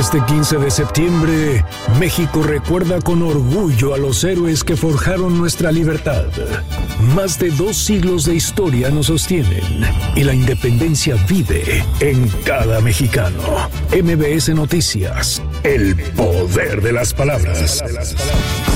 Este 15 de septiembre, México recuerda con orgullo a los héroes que forjaron nuestra libertad. Más de 2 siglos de historia nos sostienen y la independencia vive en cada mexicano. MBS Noticias, el poder de las palabras.